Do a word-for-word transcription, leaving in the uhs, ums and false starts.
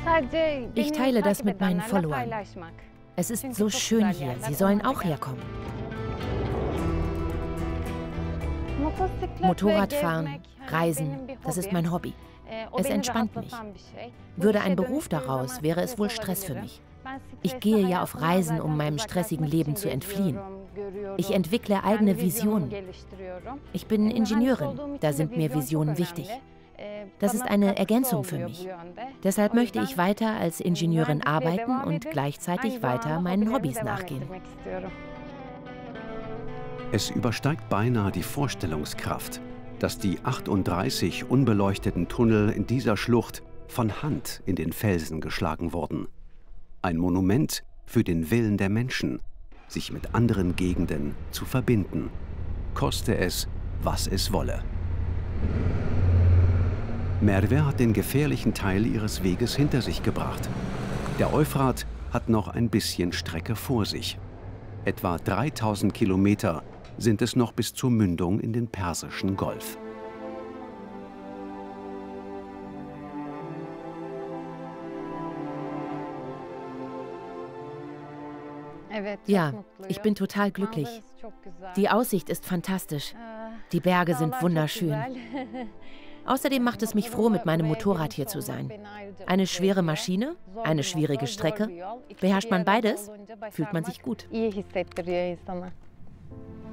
Ich teile das mit meinen Followern. Es ist so schön hier, sie sollen auch herkommen. Motorradfahren, Reisen, das ist mein Hobby. Es entspannt mich. Würde ein Beruf daraus, wäre es wohl Stress für mich. Ich gehe ja auf Reisen, um meinem stressigen Leben zu entfliehen. Ich entwickle eigene Visionen. Ich bin Ingenieurin, da sind mir Visionen wichtig. Das ist eine Ergänzung für mich. Deshalb möchte ich weiter als Ingenieurin arbeiten und gleichzeitig weiter meinen Hobbys nachgehen. Es übersteigt beinahe die Vorstellungskraft, dass die achtunddreißig unbeleuchteten Tunnel in dieser Schlucht von Hand in den Felsen geschlagen wurden. Ein Monument für den Willen der Menschen, sich mit anderen Gegenden zu verbinden, koste es, was es wolle. Merve hat den gefährlichen Teil ihres Weges hinter sich gebracht. Der Euphrat hat noch ein bisschen Strecke vor sich. Etwa dreitausend Kilometer sind es noch bis zur Mündung in den Persischen Golf. Ja, ich bin total glücklich. Die Aussicht ist fantastisch. Die Berge sind wunderschön. Außerdem macht es mich froh, mit meinem Motorrad hier zu sein. Eine schwere Maschine, eine schwierige Strecke. Beherrscht man beides, fühlt man sich gut.